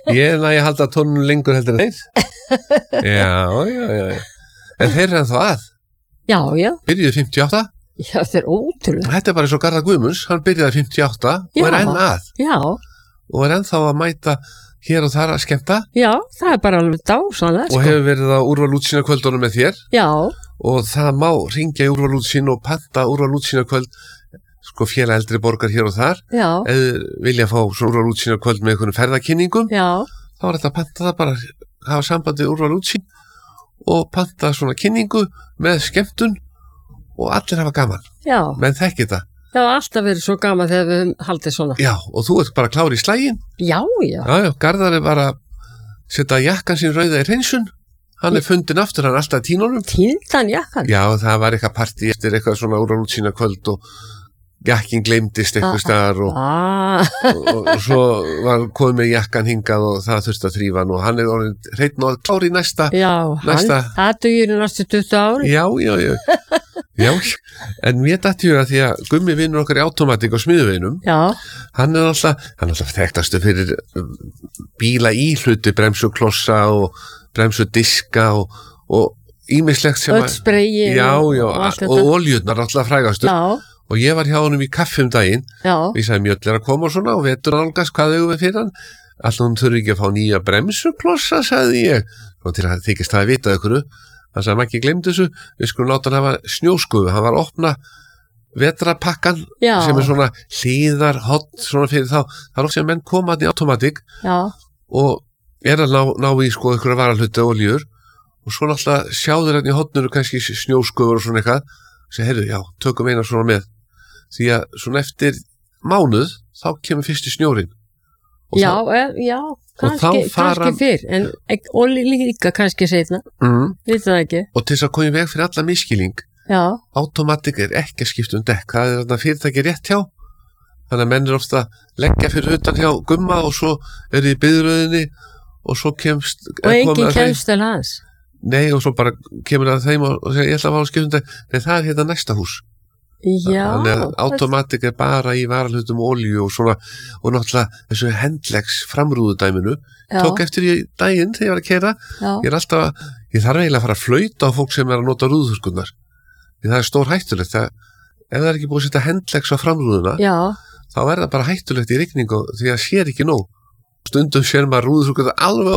Ég halda tónum lengur heldur en þeir. Já. En þeir eru ennþá að. Já. Byrjuðu 58. Já, þeir eru ótrúlega. Þetta bara eins og Garðar Guðmunds, hann byrjaði 58 og enn að. Já. Og ennþá að mæta hér og þar að skemmta. Já, það bara alveg dásanlega. Og hefur verið á Úrval Útsýnarkvöldunum með þér. Já. Og það má hringja í Úrval Útsýn og panta Úrval Útsýnarkvöld, félag eldri borgar hér og þar. Já. Eða vilja fá Úrval Útsýnarkvöld með einhvern ferðakynningum. Já. Þá er þetta að panta það bara, hafa sambandi Úrval Útsýn og panta svona kynningu með skemmtun og allir hafa gaman. Já. Menn þekki þetta. Já, alltaf verið svo gaman þegar við haldið svona. Já, og þú ert bara klár í slaginn. Já. Garðar er bara að setja jakkan sín rauða í hreinsun. Hann er fundin aftur, hann er alltaf tínunum. Týndan jakkan? Já, það var eitthvað partí eftir eitthvað svona Úrval Útsýnarkvöld og jakkin gleymdist eitthvað staðar og svo var komið með jakkan hingað og það þurfti að þrífa hann og hann er orðinn hreinn og klár í næsta. Já, það dugir í næstu 20 ári. Já, en mér dætti huga því að Gummi vinnur okkar í Automatic á Smiðuveginum. Já. Hann er alltaf þekktastu fyrir bíla íhluti, bremsuklossa og bremsudiska og ýmislegt sem öllspreyji og oljurnar alltaf frægastur. Já. Og ég var hjá honum í kaffi daginn. Já. Ég sagði Mjöll er að koma og svona og vetur nálgast hvað eigum við fyrir hann. Alltaf hún þurfi ekki að fá nýja bremsuklossa, sagði ég. Og til að þykist það að vita ykkur. Það sagði maður ekki gleymd þessu. Við skulum láta hann hafa snjóskufu. Hann var að opna vetrapakkan sem er svona hlíðarhott svona fyrir þá. Það er oft sem menn koma í Automatic. Já. Og er að ná í ykkur að varahluta oljur. Og svo náttúrulega sjáður hann í hotnuru kannski snjóskufur og svona eitthvað. Sér, heyrðu, já, tökum eina svona með. Því að svona eftir mánuð þá kemur fyrsti snjórinn. Kannski fyrr og líka kannski seinna. Við það ekki. Og til þess að koma í veg fyrir alla miskilning. Automatic er ekki að skipta dekk. Það er þarna fyrirtæki rétt hjá. Þannig að menn er ofta leggja fyrir utan hjá Gumma og svo er í biðröðinni og svo kemst og enginn kemst til hans. Nei, og svo bara kemur það þeim og segja ég ætla að fá að skipta dekk. Nei, það er hérna næsta hús. Já. Þannig að Automatic er bara í varahlutum olíu og svona og náttúrulega þessu Hendlex framrúðudæminu. Tók eftir í daginn þegar ég var að keyra. Ég þarf eiginlega að fara að flauta á fólk sem er að nota rúðurkunnar. Því það er stór hættulegt. Ef það er ekki búið að setja Hendlex á framrúðuna, þá er það bara hættulegt í rigningu því að sér ekki nóg. Stundum sér maður rúðurkunnar alveg